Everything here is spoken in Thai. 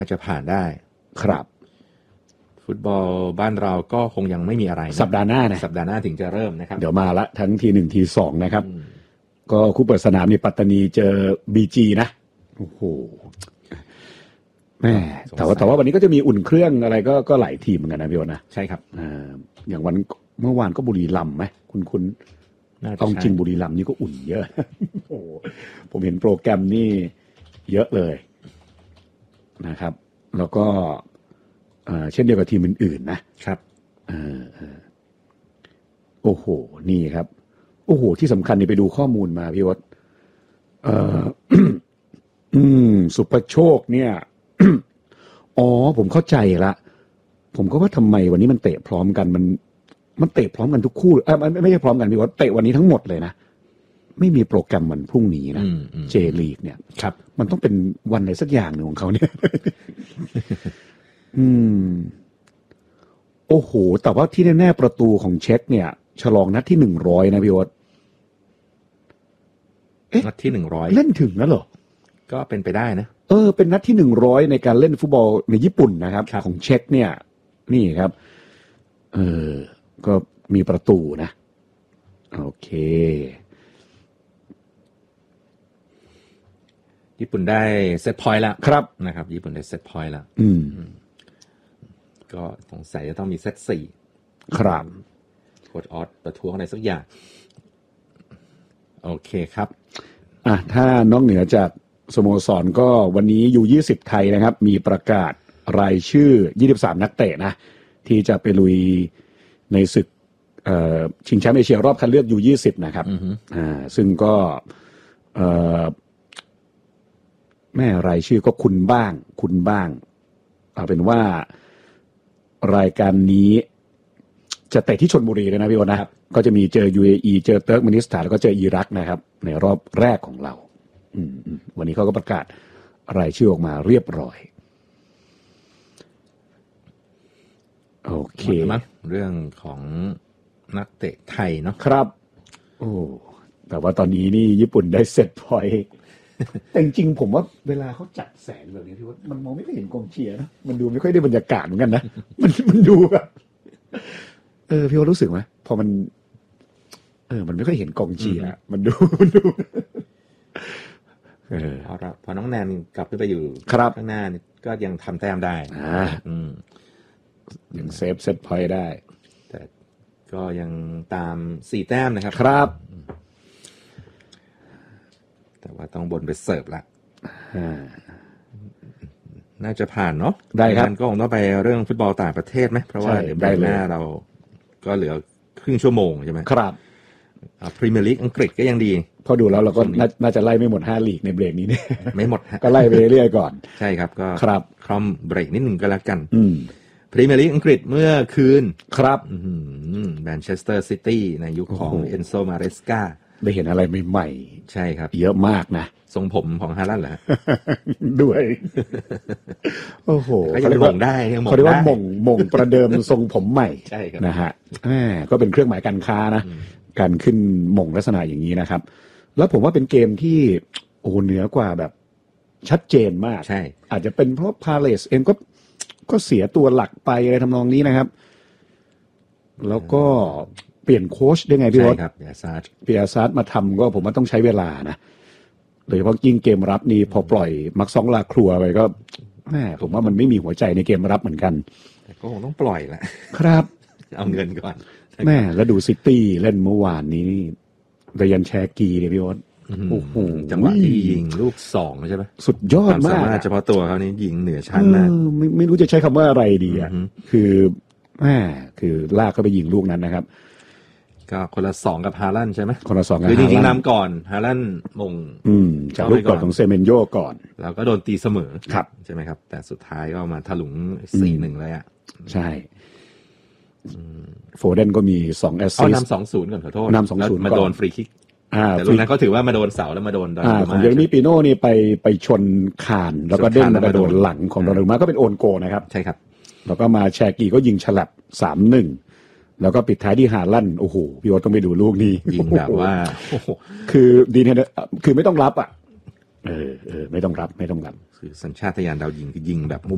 จะผ่านได้ครับฟุตบอลบ้านเราก็คงยังไม่มีอะไรสัปดาห์หน้านะสัปดาห์หน้าถึงจะเริ่มนะครับเดี๋ยวมาละทั้งทีหนึ่งทีสองนะครับก็คู่เปิดสนามนี่ปัตตานีเจอบีจีนะโอ้โหแม่แต่ว่าวันนี้ก็จะมีอุ่นเครื่องอะไรก็หลายทีมเหมือนกันนะพี่โอนะใช่ครับอย่างวันเมื่อวานก็บุรีรัมย์ไหมคุณต้องจริงบุรีรัมย์นี่ก็อุ่นเยอะโอ้ผมเห็นโปรแกรมนี่เยอะเลยนะครับแล้วก็เช่นเดียวกับทีมอื่นๆนะครับโอ้โหนี่ครับโอ้โหที่สำคัญนี่ไปดูข้อมูลมาพี่วัดสุภโชคเนี่ย อ๋อผมเข้าใจละผมก็ว่าทำไมวันนี้มันเตะพร้อมกันมันเตะพร้อมกันทุกคู่ไม่ใช่พร้อมกันพี่วัดเตะวันนี้ทั้งหมดเลยนะไม่มีโปรแกรมวันพรุ่งนี้นะเจลีกเนี่ยครับมันต้องเป็นวันไหนสักอย่างหนึ่งของเขาเนี่ย โอ้โหแต่ว่าที่แน่ๆประตูของเช็คเนี่ยฉลองนัดที่100นะพี่โอ๊ตนัดที่100 เล่นถึงนะเหรอก็เป็นไปได้นะเป็นนัดที่100ในการเล่นฟุตบอลในญี่ปุ่นนะครับของเช็คเนี่ยนี่ครับก็มีประตูนะโอเคญี่ปุ่นได้เซตพอยต์แล้วครับนะครับญี่ปุ่นได้เซตพอยต์แล้วก็สงสัยจะต้องมีเซต4 ครับโค้ชออสประท้วงอะไรสักอย่างโอเคครับถ้านอกเหนือจากสโมสรก็วันนี้U20ไทยนะครับมีประกาศรายชื่อ23นักเตะนะที่จะไปลุยในศึกชิงแชมป์เอเชียรอบคัดเลือกU20นะครับซึ่งก็แม่รายชื่อก็คุณบ้างเอาเป็นว่ารายการนี้จะเตะที่ชลบุรีเลยนะพี่โอนะครับก็จะมีเจอ UAE เจอเติร์กเมนิสถานแล้วก็เจออิรักนะครับในรอบแรกของเราวันนี้เขาก็ประกาศรายชื่อออกมาเรียบร้อยโอเคมั้งเรื่องของนักเตะไทยเนาะครับโอ้แต่ว่าตอนนี้นี่ญี่ปุ่นได้เซตพอยต์แต่จริงๆผมว่าเวลาเขาจัดแสงแบบนี้ที่ว่ามันมองไม่ค่อยเห็นกองเชียร์นะมันดูไม่ค่อยได้บรรยากาศเหมือนกันนะมันดูแบบพี่ว่ารู้สึกไหมพอมันมันไม่ค่อยเห็นกองเชียร์มันดูพอน้องแนนกลับขึ้นไปอยู่ข้างหน้านี่ก็ยังทำแต้มได้ยังเซตพอยต์ได้แต่ก็ยังตาม4แต้มนะครับครับแต่ว่าต้องบนไปเสิร์ฟละน่าจะผ่านเนาะได้ครับก็คงต้องไปเรื่องฟุตบอลต่างประเทศไหมเพราะว่าเดี๋ยวหน้าเราก็เหลือครึ่งชั่วโมงใช่ไหมครับพรีเมียร์ลีกอังกฤษก็ยังดีพอดูแล้วเราก็น่าจะไล่ไม่หมด5ลีกในเบรกนี้เนี่ยไม่หมดก็ไล่ไปเรื่อยๆก่อนใช่ครับก็ครับครอมเบรกนิดหนึ่งก็แล้วกันพรีเมียร์ลีกอังกฤษเมื่อคืนครับแมนเชสเตอร์ซิตี้ในยุคของเอนโซมาเรสกาได้เห็นอะไรใหม่ๆใช่ครับเยอะมากนะทรงผมของฮาลันด์เหรอด้วยโอ้โหเขาเรียกว่าเขาเรียกว่าหม่งประเดิมทรงผมใหม่ใช่ครับนะฮะก็เป็นเครื่องหมายการค้านะการขึ้นหม่งลักษณะอย่างนี้นะครับแล้วผมว่าเป็นเกมที่โอ้เหนือกว่าแบบชัดเจนมากใช่อาจจะเป็นเพราะพาเลสเองก็เสียตัวหลักไปอะไรทำนองนี้นะครับแล้วก็เปลี่ยนโค้ชได้ไงพี่วอใช่ครับเปียซาร์ดมาทำก็ผมว่าต้องใช้เวลานะโดยเฉพาะยิ่งเกมรับนี่พอปล่อยมักซองลาครัวไปก็ผมว่ามันไม่มีหัวใจในเกมรับเหมือนกันแต่ก็คงต้องปล่อยแหละครับเอาเงินก่อนแล้วดูซิตี้เล่นเมื่อวานนี้เรยันแชกีเนี่ยพี่วอโอ้โหจังหวะที่ยิงลูก2ใช่ไหมสุดยอดมากเฉพาะตัวเขานี่ยิงเหนือชั้นมากไม่รู้จะใช้คำว่าอะไรดีอ่ะคือลากเข้าไปยิงลูกนั้นนะครับก็คนละ2กับฮาลันด์ใช่ไหมคนละ2กับคือจริงๆนำก่อนฮาลันด์มงจากลูกก่อนของเซเมนโยก่อนแล้วก็โดนตีเสมอครับใช่ไหมครับแต่สุดท้ายก็มาถลุง 4-1 เลยอ่ะใช่โฟเดนก็มี2แอสซิสต์นำ 2-0 ก่อนขอโทษนำ 2-0 มาโดนฟรีคิกแต่ลูกนั้นเขาถือว่ามาโดนเสาแล้วมาโดนของเยอร์มี่ปีโน่นี่ไปชนคานแล้วก็เด้งมาโดนหลังของดอนนารุม่าก็เป็นโอนโกนะครับใช่ครับแล้วก็มาแชกีก็ยิงฉลับ 3-1 แล้วก็ปิดท้ายที่ฮาลันด์โอ้โหพี่โอ๊ตต้องไปดูลูกนี้ยิงแบบว่าคือดีเนี่ยคือไม่ต้องรับอ่ะไม่ต้องรับคือสัญชาตญาณดาวยิงคือยิงแบบ